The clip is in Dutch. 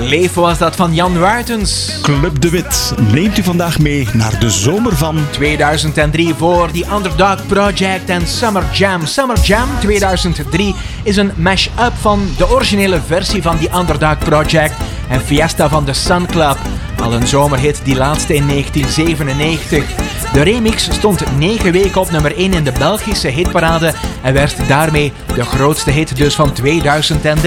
Leef was dat van Jan Wuitens. Club de Wit neemt u vandaag mee naar de zomer van 2003 voor The Underdog Project en Summer Jam. Summer Jam 2003 is een mash-up van de originele versie van The Underdog Project en Fiesta van de Sun Club. Al een zomerhit, die laatste in 1997. De remix stond 9 weken op nummer 1 in de Belgische hitparade en werd daarmee de grootste hit dus van 2003.